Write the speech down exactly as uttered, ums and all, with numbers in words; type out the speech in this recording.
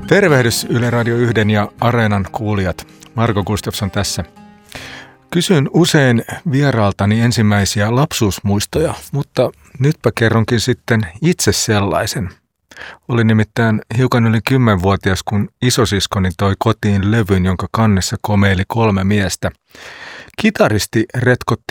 Tervehdys Yle Radio yhden ja Areenan kuulijat. Marko Gustafsson tässä. Kysyn usein vieraaltani ensimmäisiä lapsuusmuistoja, mutta nytpä kerronkin sitten itse sellaisen. Olin nimittäin hiukan yli kymmenvuotias, kun isosiskoni toi kotiin levyn, jonka kannessa komeili kolme miestä. Kitaristi retkotti